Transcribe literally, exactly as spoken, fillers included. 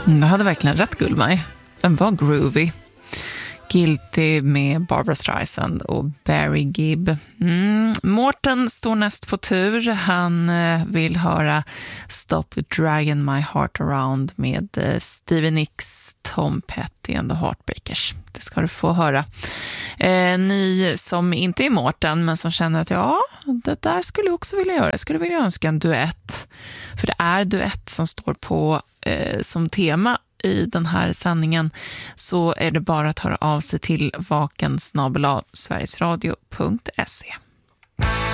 Mm, jag hade verkligen rätt, Gullmaj. Den var groovy. Guilty med Barbra Streisand och Barry Gibb. Mm. Mårten står näst på tur. Han eh, vill höra Stop Dragging My Heart Around med eh, Stevie Nicks, Tom Petty and the Heartbreakers. Det ska du få höra. Eh, ni som inte är Mårten men som känner att ja, det där skulle jag också vilja göra. Jag skulle vilja önska en duett. För det är duett som står på eh, som tema i den här sändningen, så är det bara att höra av sig till vaken snabel-a sverigesradio punkt se.